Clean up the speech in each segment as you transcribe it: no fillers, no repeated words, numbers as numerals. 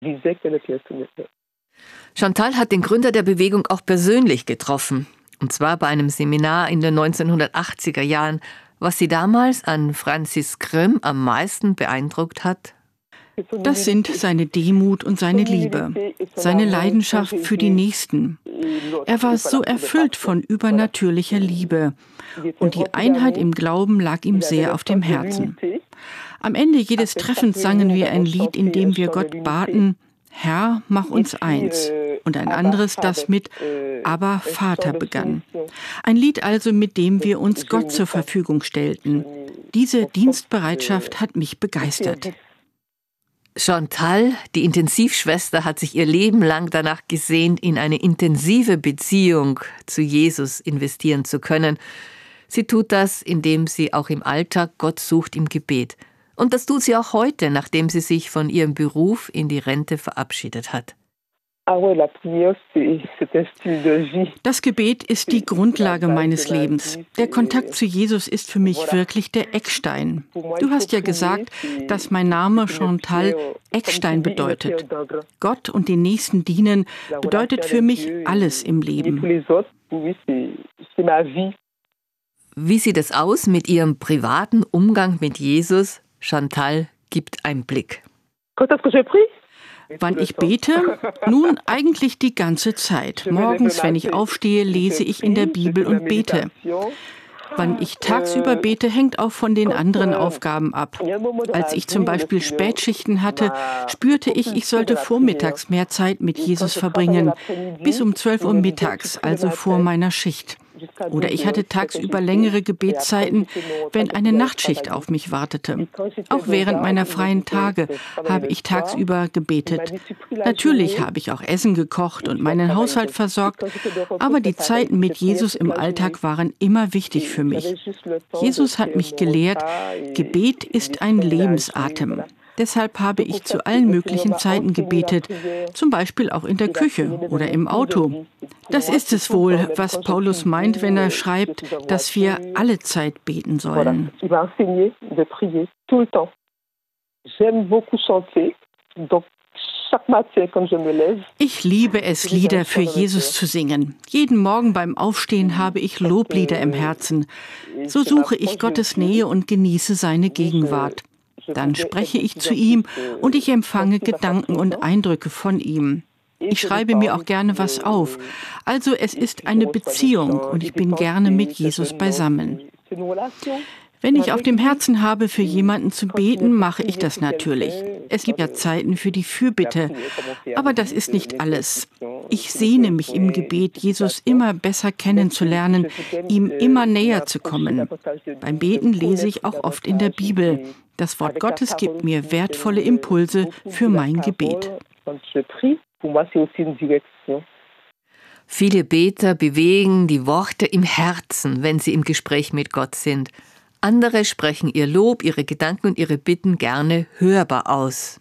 Chantal hat den Gründer der Bewegung auch persönlich getroffen. Und zwar bei einem Seminar in den 1980er Jahren. Was sie damals an Francis Crimm am meisten beeindruckt hat? Das sind seine Demut und seine Liebe, seine Leidenschaft für die Nächsten. Er war so erfüllt von übernatürlicher Liebe und die Einheit im Glauben lag ihm sehr auf dem Herzen. Am Ende jedes Treffens sangen wir ein Lied, in dem wir Gott baten: Herr, mach uns eins. Und ein anderes, das mit Aber Vater begann. Ein Lied also, mit dem wir uns Gott zur Verfügung stellten. Diese Dienstbereitschaft hat mich begeistert. Chantal, die Intensivschwester, hat sich ihr Leben lang danach gesehnt, in eine intensive Beziehung zu Jesus investieren zu können. Sie tut das, indem sie auch im Alltag Gott sucht im Gebet. Und das tut sie auch heute, nachdem sie sich von ihrem Beruf in die Rente verabschiedet hat. Das Gebet ist die Grundlage meines Lebens. Der Kontakt zu Jesus ist für mich wirklich der Eckstein. Du hast ja gesagt, dass mein Name Chantal Eckstein bedeutet. Gott und den Nächsten dienen bedeutet für mich alles im Leben. Wie sieht es aus mit ihrem privaten Umgang mit Jesus? Chantal gibt einen Blick. Wann ich bete? Nun, eigentlich die ganze Zeit. Morgens, wenn ich aufstehe, lese ich in der Bibel und bete. Wann ich tagsüber bete, hängt auch von den anderen Aufgaben ab. Als ich zum Beispiel Spätschichten hatte, spürte ich, ich sollte vormittags mehr Zeit mit Jesus verbringen, bis um 12 Uhr mittags, also vor meiner Schicht. Oder ich hatte tagsüber längere Gebetszeiten, wenn eine Nachtschicht auf mich wartete. Auch während meiner freien Tage habe ich tagsüber gebetet. Natürlich habe ich auch Essen gekocht und meinen Haushalt versorgt, aber die Zeiten mit Jesus im Alltag waren immer wichtig für mich. Jesus hat mich gelehrt, Gebet ist ein Lebensatem. Deshalb habe ich zu allen möglichen Zeiten gebetet, zum Beispiel auch in der Küche oder im Auto. Das ist es wohl, was Paulus meint, wenn er schreibt, dass wir alle Zeit beten sollen. Ich liebe es, Lieder für Jesus zu singen. Jeden Morgen beim Aufstehen habe ich Loblieder im Herzen. So suche ich Gottes Nähe und genieße seine Gegenwart. Dann spreche ich zu ihm und ich empfange Gedanken und Eindrücke von ihm. Ich schreibe mir auch gerne was auf. Also es ist eine Beziehung und ich bin gerne mit Jesus beisammen. Wenn ich auf dem Herzen habe, für jemanden zu beten, mache ich das natürlich. Es gibt ja Zeiten für die Fürbitte, aber das ist nicht alles. Ich sehne mich im Gebet, Jesus immer besser kennenzulernen, ihm immer näher zu kommen. Beim Beten lese ich auch oft in der Bibel. Das Wort Gottes gibt mir wertvolle Impulse für mein Gebet. Viele Beter bewegen die Worte im Herzen, wenn sie im Gespräch mit Gott sind. Andere sprechen ihr Lob, ihre Gedanken und ihre Bitten gerne hörbar aus.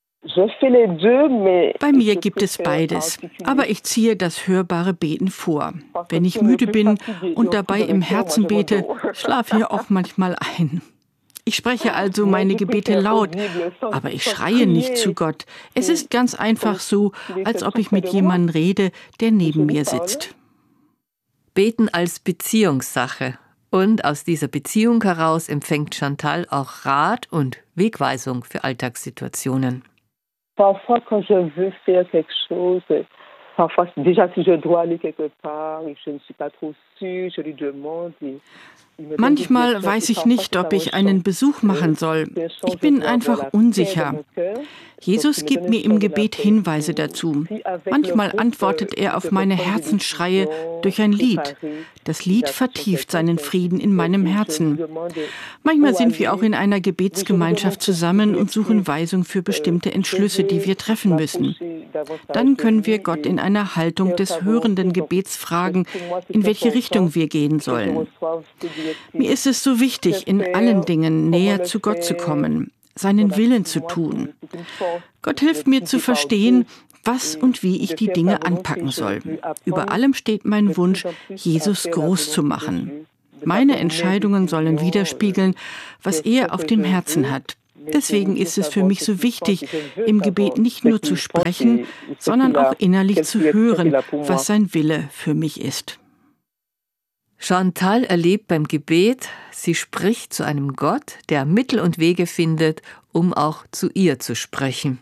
Bei mir gibt es beides, aber ich ziehe das hörbare Beten vor. Wenn ich müde bin und dabei im Herzen bete, schlafe ich auch manchmal ein. Ich spreche also meine Gebete laut, aber ich schreie nicht zu Gott. Es ist ganz einfach so, als ob ich mit jemandem rede, der neben mir sitzt. Beten als Beziehungssache. Und aus dieser Beziehung heraus empfängt Chantal auch Rat und Wegweisung für Alltagssituationen. Parfois, quand je veux faire quelque chose, parfois, déjà si je dois aller quelque part et je ne suis pas trop sûre, je lui demande. Manchmal weiß ich nicht, ob ich einen Besuch machen soll. Ich bin einfach unsicher. Jesus gibt mir im Gebet Hinweise dazu. Manchmal antwortet er auf meine Herzensschreie durch ein Lied. Das Lied vertieft seinen Frieden in meinem Herzen. Manchmal sind wir auch in einer Gebetsgemeinschaft zusammen und suchen Weisung für bestimmte Entschlüsse, die wir treffen müssen. Dann können wir Gott in einer Haltung des hörenden Gebets fragen, in welche Richtung wir gehen sollen. Mir ist es so wichtig, in allen Dingen näher zu Gott zu kommen, seinen Willen zu tun. Gott hilft mir zu verstehen, was und wie ich die Dinge anpacken soll. Über allem steht mein Wunsch, Jesus groß zu machen. Meine Entscheidungen sollen widerspiegeln, was er auf dem Herzen hat. Deswegen ist es für mich so wichtig, im Gebet nicht nur zu sprechen, sondern auch innerlich zu hören, was sein Wille für mich ist. Chantal erlebt beim Gebet, sie spricht zu einem Gott, der Mittel und Wege findet, um auch zu ihr zu sprechen.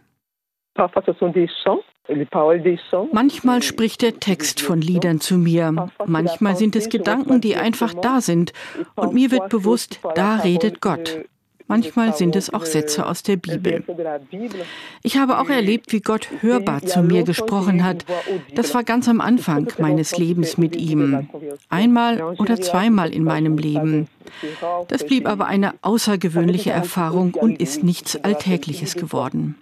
Manchmal spricht der Text von Liedern zu mir. Manchmal sind es Gedanken, die einfach da sind. Und mir wird bewusst, da redet Gott. Manchmal sind es auch Sätze aus der Bibel. Ich habe auch erlebt, wie Gott hörbar zu mir gesprochen hat. Das war ganz am Anfang meines Lebens mit ihm. Einmal oder zweimal in meinem Leben. Das blieb aber eine außergewöhnliche Erfahrung und ist nichts Alltägliches geworden.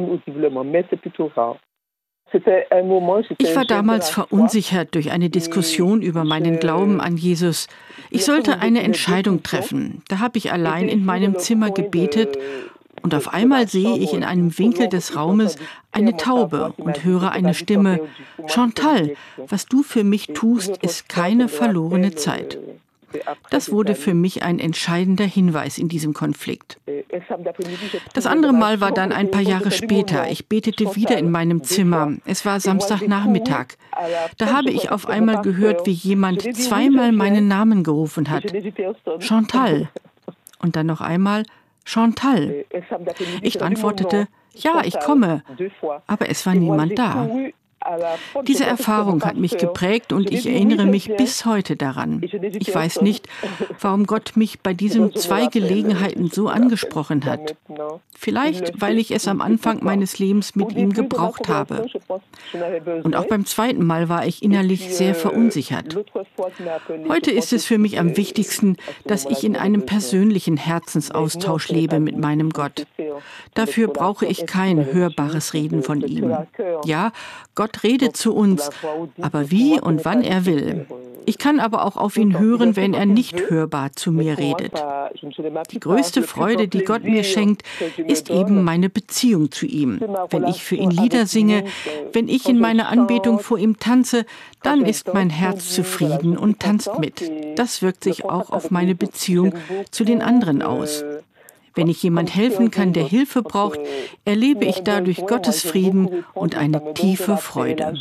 Ich war damals verunsichert durch eine Diskussion über meinen Glauben an Jesus. Ich sollte eine Entscheidung treffen. Da habe ich allein in meinem Zimmer gebetet und auf einmal sehe ich in einem Winkel des Raumes eine Taube und höre eine Stimme: Chantal, was du für mich tust, ist keine verlorene Zeit. Das wurde für mich ein entscheidender Hinweis in diesem Konflikt. Das andere Mal war dann ein paar Jahre später. Ich betete wieder in meinem Zimmer. Es war Samstagnachmittag. Da habe ich auf einmal gehört, wie jemand zweimal meinen Namen gerufen hat. Chantal. Und dann noch einmal Chantal. Ich antwortete: Ja, ich komme. Aber es war niemand da. Diese Erfahrung hat mich geprägt und ich erinnere mich bis heute daran. Ich weiß nicht, warum Gott mich bei diesen 2 Gelegenheiten so angesprochen hat. Vielleicht, weil ich es am Anfang meines Lebens mit ihm gebraucht habe. Und auch beim zweiten Mal war ich innerlich sehr verunsichert. Heute ist es für mich am wichtigsten, dass ich in einem persönlichen Herzensaustausch lebe mit meinem Gott. Dafür brauche ich kein hörbares Reden von ihm. Ja, Gott redet zu uns, aber wie und wann er will. Ich kann aber auch auf ihn hören, wenn er nicht hörbar zu mir redet. Die größte Freude, die Gott mir schenkt, ist eben meine Beziehung zu ihm. Wenn ich für ihn Lieder singe, wenn ich in meiner Anbetung vor ihm tanze, dann ist mein Herz zufrieden und tanzt mit. Das wirkt sich auch auf meine Beziehung zu den anderen aus. Wenn ich jemand helfen kann, der Hilfe braucht, erlebe ich dadurch Gottes Frieden und eine tiefe Freude.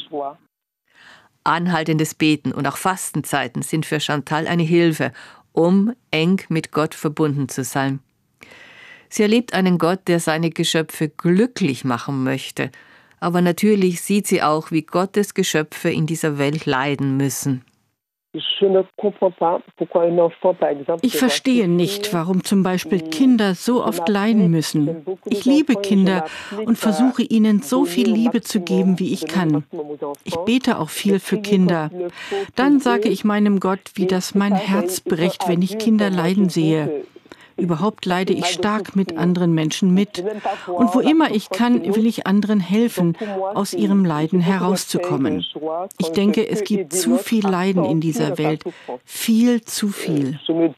Anhaltendes Beten und auch Fastenzeiten sind für Chantal eine Hilfe, um eng mit Gott verbunden zu sein. Sie erlebt einen Gott, der seine Geschöpfe glücklich machen möchte. Aber natürlich sieht sie auch, wie Gottes Geschöpfe in dieser Welt leiden müssen. Ich verstehe nicht, warum zum Beispiel Kinder so oft leiden müssen. Ich liebe Kinder und versuche ihnen so viel Liebe zu geben, wie ich kann. Ich bete auch viel für Kinder. Dann sage ich meinem Gott, wie das mein Herz bricht, wenn ich Kinder leiden sehe. Überhaupt leide ich stark mit anderen Menschen mit. Und wo immer ich kann, will ich anderen helfen, aus ihrem Leiden herauszukommen. Ich denke, es gibt zu viel Leiden in dieser Welt. Viel zu viel.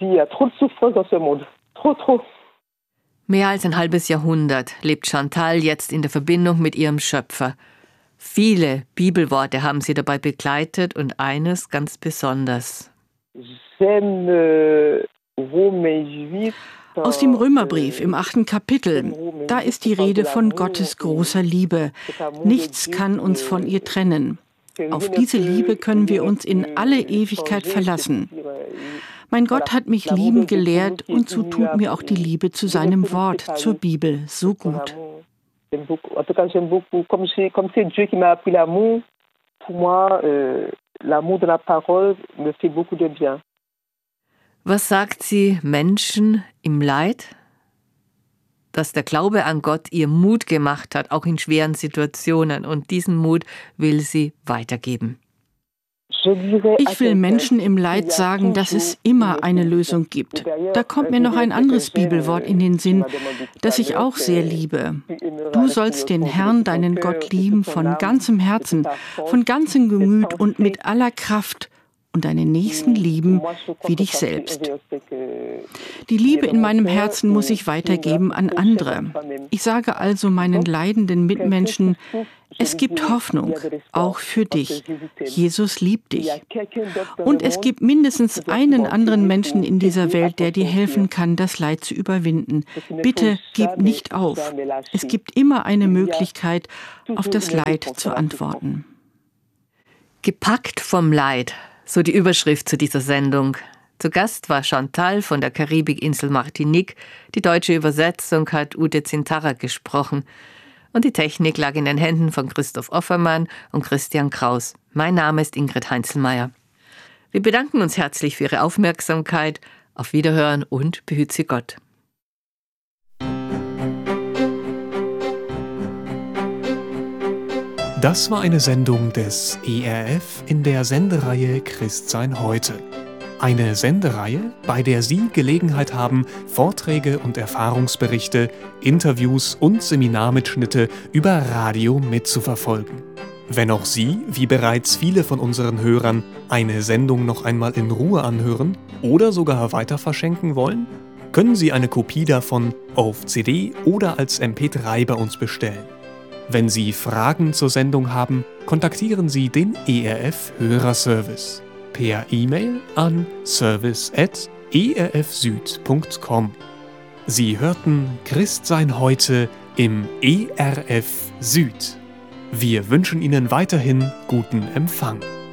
Mehr als ein halbes Jahrhundert lebt Chantal jetzt in der Verbindung mit ihrem Schöpfer. Viele Bibelworte haben sie dabei begleitet und eines ganz besonders. Aus dem Römerbrief im 8. Kapitel, da ist die Rede von Gottes großer Liebe. Nichts kann uns von ihr trennen. Auf diese Liebe können wir uns in alle Ewigkeit verlassen. Mein Gott hat mich lieben gelehrt und so tut mir auch die Liebe zu seinem Wort, zur Bibel, so gut. Was sagt sie Menschen im Leid? Dass der Glaube an Gott ihr Mut gemacht hat, auch in schweren Situationen. Und diesen Mut will sie weitergeben. Ich will Menschen im Leid sagen, dass es immer eine Lösung gibt. Da kommt mir noch ein anderes Bibelwort in den Sinn, das ich auch sehr liebe. Du sollst den Herrn, deinen Gott, lieben von ganzem Herzen, von ganzem Gemüt und mit aller Kraft und deinen Nächsten lieben wie dich selbst. Die Liebe in meinem Herzen muss ich weitergeben an andere. Ich sage also meinen leidenden Mitmenschen, Es gibt Hoffnung, auch für dich. Jesus liebt dich. Und es gibt mindestens einen anderen Menschen in dieser Welt, der dir helfen kann, das Leid zu überwinden. Bitte gib nicht auf. Es gibt immer eine Möglichkeit, auf das Leid zu antworten. Gepackt vom Leid, so die Überschrift zu dieser Sendung. Zu Gast war Chantal von der Karibikinsel Martinique. Die deutsche Übersetzung hat Ute Zintarra gesprochen. Und die Technik lag in den Händen von Christoph Offermann und Christian Kraus. Mein Name ist Ingrid Heinzelmeier. Wir bedanken uns herzlich für Ihre Aufmerksamkeit. Auf Wiederhören und behüte Sie Gott. Das war eine Sendung des ERF in der Sendereihe Christsein heute. Eine Sendereihe, bei der Sie Gelegenheit haben, Vorträge und Erfahrungsberichte, Interviews und Seminarmitschnitte über Radio mitzuverfolgen. Wenn auch Sie, wie bereits viele von unseren Hörern, eine Sendung noch einmal in Ruhe anhören oder sogar weiter verschenken wollen, können Sie eine Kopie davon auf CD oder als MP3 bei uns bestellen. Wenn Sie Fragen zur Sendung haben, kontaktieren Sie den ERF Hörerservice per E-Mail an service@erfsüd.com. Sie hörten Christsein heute im ERF Süd. Wir wünschen Ihnen weiterhin guten Empfang.